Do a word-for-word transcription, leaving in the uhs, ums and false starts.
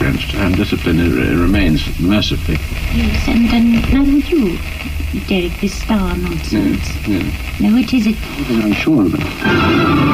expense, and discipline uh, remains mercifully. Yes, and um, now would you, Derek, this star nonsense? Yes, yes. Now, what is it? I'm sure of it.